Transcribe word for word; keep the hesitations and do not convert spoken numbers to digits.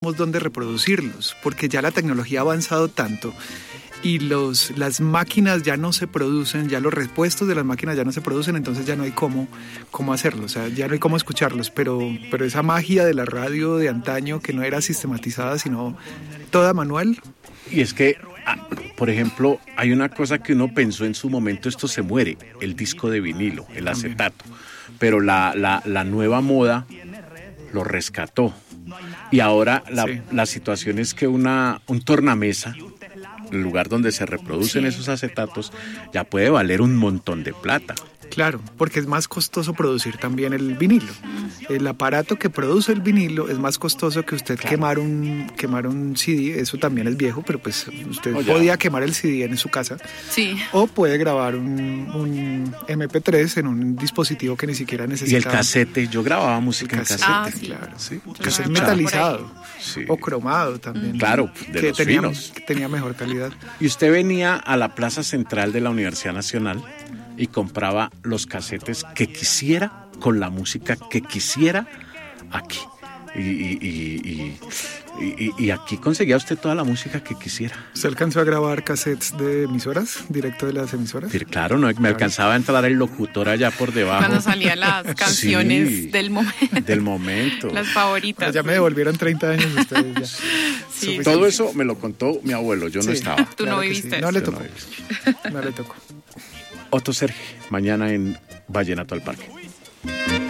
dónde reproducirlos, porque ya la tecnología ha avanzado tanto y los, las máquinas ya no se producen, ya los repuestos de las máquinas ya no se producen, entonces ya no hay cómo, cómo hacerlo, o sea, ya no hay cómo escucharlos, pero, pero esa magia de la radio de antaño que no era sistematizada, sino toda manual. Y es que, por ejemplo, hay una cosa que uno pensó en su momento, esto se muere, el disco de vinilo, el acetato, pero la, la, la nueva moda lo rescató. Y ahora la, sí. la situación es que una, un tornamesa, el lugar donde se reproducen sí. esos acetatos, ya puede valer un montón de plata. Claro, porque es más costoso producir también el vinilo. El aparato que produce el vinilo es más costoso que usted claro. quemar un quemar un C D. Eso también es viejo, pero pues usted oh, podía quemar el C D en su casa. Sí. O puede grabar un, un eme pe tres en un dispositivo que ni siquiera necesita. Y el casete, yo grababa música en casete. Ah, sí. Claro, sí. Casete metalizado sí. o cromado también. Claro, de que los tenía, finos. que tenía mejor calidad. Y usted venía a la Plaza Central de la Universidad Nacional y compraba los casetes que quisiera, con la música que quisiera, aquí. Y, y, y, y, y, y aquí conseguía usted toda la música que quisiera. ¿Usted alcanzó a grabar cassettes de emisoras, directo de las emisoras? Sí, claro, no, me claro. alcanzaba a entrar el locutor allá por debajo. Cuando salían las canciones sí, del momento. Del momento. Las favoritas. Pero ya me devolvieron treinta años ustedes ya. Sí. Todo eso me lo contó mi abuelo, yo sí. no estaba. Tú claro no viviste. Sí. No le tocó. No, no le tocó. Otto Serge, mañana en Vallenato al Parque.